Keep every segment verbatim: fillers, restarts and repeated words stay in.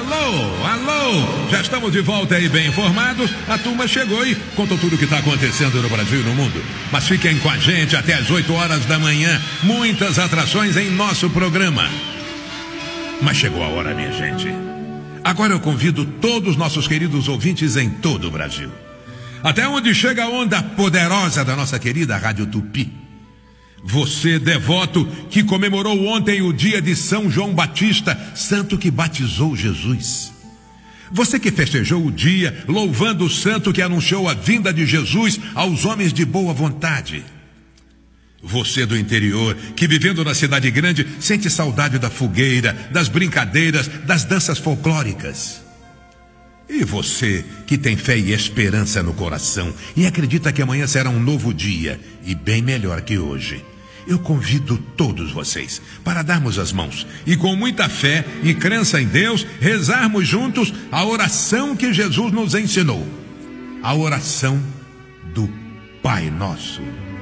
Alô, alô, já estamos de volta aí bem informados. A turma chegou e contou tudo o que está acontecendo no Brasil e no mundo. Mas fiquem com a gente até as oito horas da manhã. Muitas atrações em nosso programa. Mas chegou a hora, minha gente. Agora eu convido todos os nossos queridos ouvintes em todo o Brasil. Até onde chega a onda poderosa da nossa querida Rádio Tupi. Você, devoto, que comemorou ontem o dia de São João Batista, santo que batizou Jesus. Você que festejou o dia louvando o santo que anunciou a vinda de Jesus aos homens de boa vontade. Você do interior, que vivendo na cidade grande, sente saudade da fogueira, das brincadeiras, das danças folclóricas. E você que tem fé e esperança no coração e acredita que amanhã será um novo dia e bem melhor que hoje. Eu convido todos vocês para darmos as mãos e com muita fé e crença em Deus, rezarmos juntos a oração que Jesus nos ensinou. A oração do Pai Nosso.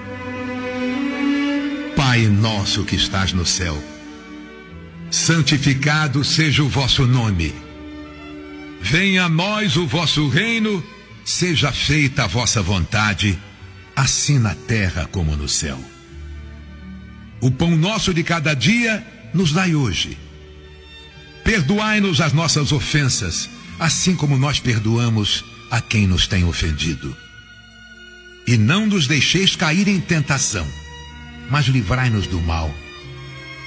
Pai nosso que estás no céu, santificado seja o vosso nome. Venha a nós o vosso reino, seja feita a vossa vontade, assim na terra como no céu. O pão nosso de cada dia nos dai hoje. Perdoai-nos as nossas ofensas, assim como nós perdoamos a quem nos tem ofendido. E não nos deixeis cair em tentação, mas livrai-nos do mal,